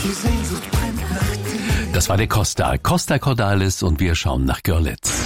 Die Sehnsucht brennt nach dir. Das war der Costa Cordalis und wir schauen nach Görlitz.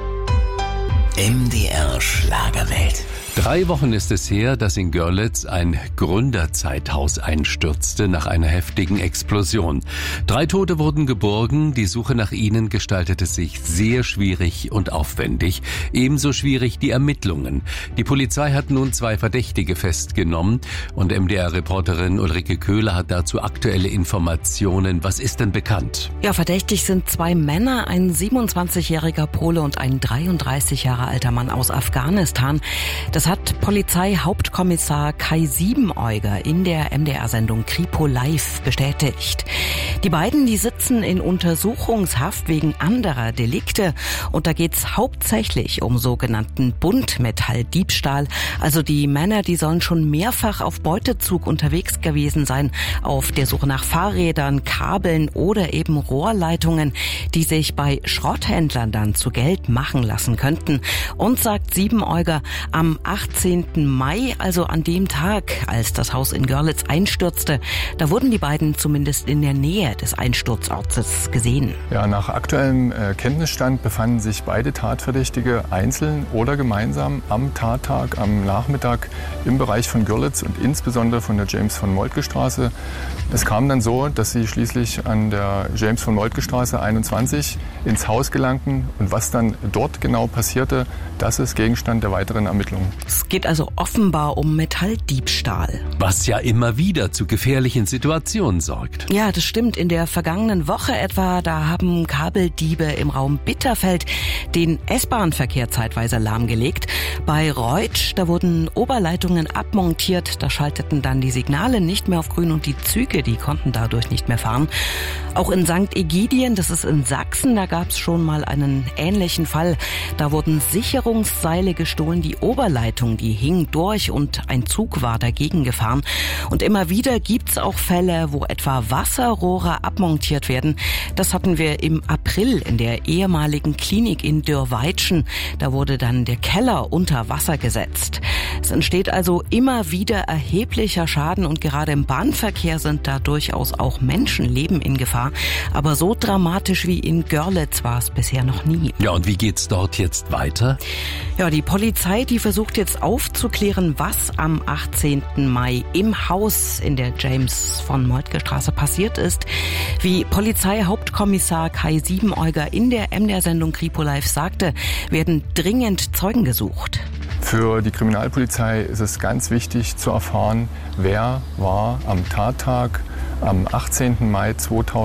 MDR Schlagerwelt. 3 Wochen ist es her, dass in Görlitz ein Gründerzeithaus einstürzte nach einer heftigen Explosion. 3 Tote wurden geborgen, die Suche nach ihnen gestaltete sich sehr schwierig und aufwendig. Ebenso schwierig die Ermittlungen. Die Polizei hat nun 2 Verdächtige festgenommen und MDR-Reporterin Ulrike Köhler hat dazu aktuelle Informationen. Was ist denn bekannt? Ja, verdächtig sind 2 Männer, ein 27-jähriger Pole und ein 33 Jahre alter Mann aus Afghanistan. Das hat Polizeihauptkommissar Kai Siebenäuger in der MDR-Sendung Kripo Live bestätigt. Die beiden, die sitzen in Untersuchungshaft wegen anderer Delikte und da geht's hauptsächlich um sogenannten Buntmetalldiebstahl. Also die Männer, die sollen schon mehrfach auf Beutezug unterwegs gewesen sein, auf der Suche nach Fahrrädern, Kabeln oder eben Rohrleitungen, die sich bei Schrotthändlern dann zu Geld machen lassen könnten. Und sagt Siebenäuger, am 18. Mai, also an dem Tag, als das Haus in Görlitz einstürzte, da wurden die beiden zumindest in der Nähe des Einsturzortes gesehen. Ja, nach aktuellem Kenntnisstand befanden sich beide Tatverdächtige einzeln oder gemeinsam am Tattag, am Nachmittag im Bereich von Görlitz und insbesondere von der James-von-Moltke-Straße. Es kam dann so, dass sie schließlich an der James-von-Moltke-Straße 21 ins Haus gelangten und was dann dort genau passierte, das ist Gegenstand der weiteren Ermittlungen. Es geht also offenbar um Metalldiebstahl. Was ja immer wieder zu gefährlichen Situationen sorgt. Ja, das stimmt. In der vergangenen Woche etwa, da haben Kabeldiebe im Raum Bitterfeld den S-Bahn-Verkehr zeitweise lahmgelegt. Bei Reutsch, da wurden Oberleitungen abmontiert, da schalteten dann die Signale nicht mehr auf grün und die Züge, die konnten dadurch nicht mehr fahren. Auch in St. Egidien, das ist in Sachsen, da gab es schon mal einen ähnlichen Fall. Da wurden Sicherungsseile gestohlen, die Oberleitung, die hing durch und ein Zug war dagegen gefahren. Und immer wieder gibt's auch Fälle, wo etwa Wasserrohre abmontiert werden. Das hatten wir im April in der ehemaligen Klinik in Dürrweitschen. Da wurde dann der Keller unter Wasser gesetzt. Es entsteht also immer wieder erheblicher Schaden und gerade im Bahnverkehr sind da durchaus auch Menschenleben in Gefahr. Aber so dramatisch wie in Görlitz war es bisher noch nie. Ja, und wie geht's dort jetzt weiter? Ja, die Polizei, die versucht jetzt aufzuklären, was am 18. Mai im Haus in der James-von-Moltke-Straße passiert ist. Wie Polizeihauptkommissar Kai Siebenäuger in der MDR-Sendung Kripo Live sagte, werden dringend Zeugen gesucht. Für die Kriminalpolizei ist es ganz wichtig zu erfahren, wer war am Tattag am 18. Mai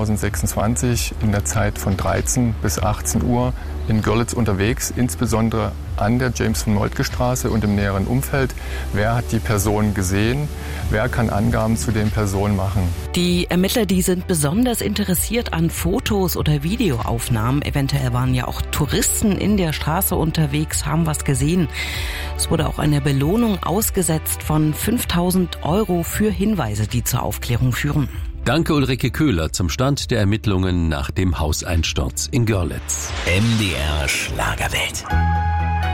2026 in der Zeit von 13 bis 18 Uhr in Görlitz unterwegs, insbesondere an der James-von-Moltke-Straße und im näheren Umfeld. Wer hat die Person gesehen? Wer kann Angaben zu den Personen machen? Die Ermittler, die sind besonders interessiert an Fotos oder Videoaufnahmen. Eventuell waren ja auch Touristen in der Straße unterwegs, haben was gesehen. Es wurde auch eine Belohnung ausgesetzt von 5.000 € für Hinweise, die zur Aufklärung führen. Danke Ulrike Köhler zum Stand der Ermittlungen nach dem Hauseinsturz in Görlitz. MDR Schlagerwelt.